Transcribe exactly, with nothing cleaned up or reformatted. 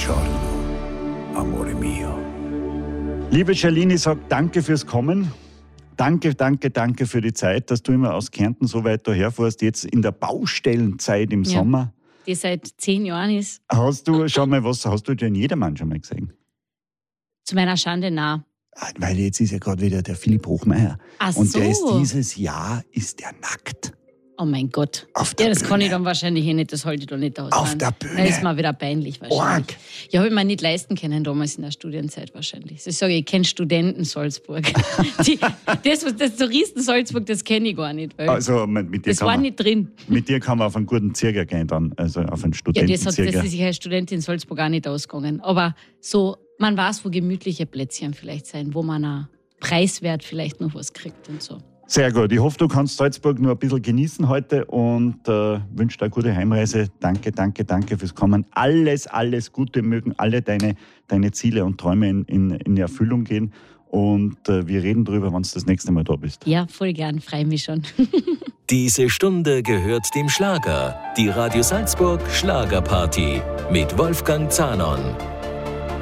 Buongiorno, amore mio. Liebe Charlene, ich sage danke fürs Kommen. Danke, danke, danke für die Zeit, dass du immer aus Kärnten so weit daher fährst, jetzt in der Baustellenzeit im Ja. Sommer. Die seit zehn Jahren ist. Hast du schon mal was, hast du den Jedermann schon mal gesehen? Zu meiner Schande nah. Weil jetzt ist ja gerade wieder der Philipp Hochmeier. Ach Und so. der ist dieses Jahr ist der nackt. Oh mein Gott. Auf der Ja, das kann ich Bühne. dann wahrscheinlich eh nicht, das halte ich da nicht aus. Auf Nein. der Bühne. Das ist mir wieder peinlich wahrscheinlich. Org. Ja, habe ich mir nicht leisten können damals in der Studienzeit wahrscheinlich. Also ich sage, ich kenne Studenten Salzburg. Die, das, was das Touristen Salzburg, das kenne ich gar nicht. Weil Also mit dir, das kann war man, nicht drin. mit dir kann man auf einen guten Zirger gehen dann, also auf einen Ja, das, hat, das Studentenzirger. ist sich als Studentin in Salzburg auch nicht ausgegangen. Aber so, man weiß, wo gemütliche Plätzchen vielleicht sein, wo man auch preiswert vielleicht noch was kriegt und so. Sehr gut. Ich hoffe, du kannst Salzburg nur ein bisschen genießen heute und äh, wünsche dir eine gute Heimreise. Danke, danke, danke fürs Kommen. Alles, alles Gute, mögen alle deine, deine Ziele und Träume in, in, in Erfüllung gehen. Und äh, wir reden drüber, wenn du das nächste Mal da bist. Ja, voll gern, freue mich schon. Diese Stunde gehört dem Schlager. Die Radio Salzburg Schlagerparty mit Wolfgang Zahnon.